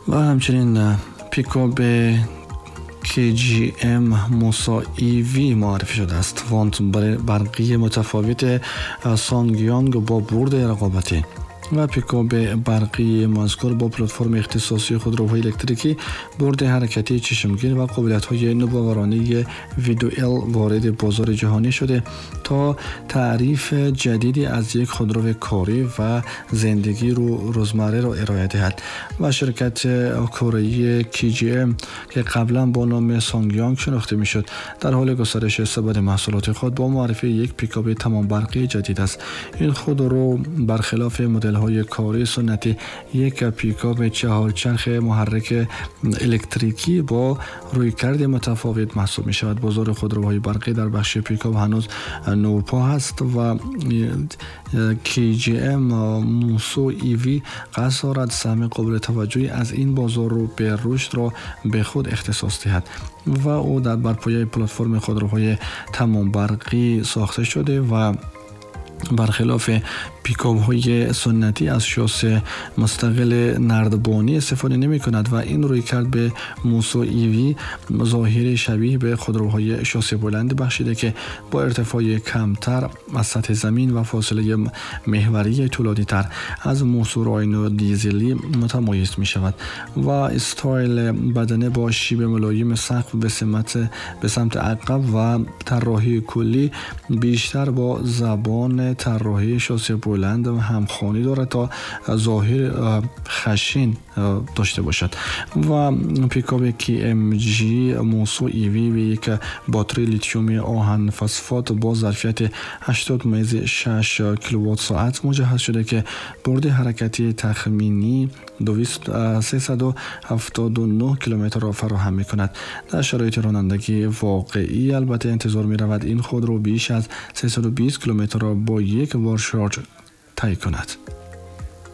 و همچنین پیکاپ KGM موسا EV معرفی شده است. وانت برقی متفاوت سانگیانگ با برد رقابتی و پیکاپ برقی مذکور با پلتفرم اختصاصی خودروهای الکتریکی، برد حرکتی چشمگیر و قابلیت‌های نوآورانه ویدئوال وارد بازار جهانی شده تا تعریف جدیدی از یک خودرو کاری و زندگی روزمره را ارائه دهد. و شرکت کره‌ای KGM که قبلا با نام سانگیانگ شناخته میشد، در حال گسترش سبد محصولات خود با معرفی یک پیکاپ تمام برقی جدید است. این خودرو برخلاف مدل های کاری سنتی یک پیکاپ چهارچرخ محرک الکتریکی با رویکرد متفاوت محسوب می شود. بازار خودروهای برقی در بخش پیکاپ هنوز نوپا هست و KGM موسو EV قصد دارد سهم قابل توجهی از این بازار رو به رشد را به خود اختصاص دهد و او در برپایه پلتفرم خودروهای تمام برقی ساخته شده و برخلاف پیکاپ های سنتی از شاسی مستقل نردبانی استفاده نمی کند و این روی کرد به موسو EV ظاهری شبیه به خودروهای شاسی بلند بخشیده که با ارتفاع کمتر از سطح زمین و فاصله محوری طولانی تر از موسو راینو دیزلی متمایز می شود و استایل بدنه با شیب ملایم سقف به سمت عقب و طراحی کلی بیشتر با زبان طراحی شاسی بلند و همخوانی دارد تا ظاهر خشن داشته باشد. و پیکاپ KMG موسو EV به یک باتری لیتیوم آهن فسفات با ظرفیت 80.6 کیلووات ساعت مجهز شده که برد حرکتی تخمینی 379 کیلومتر را فراهم می کند. در شرایط رانندگی واقعی البته انتظار می رود این خودرو بیش از 320 کیلومتر را با یک بار شارژ طی کند.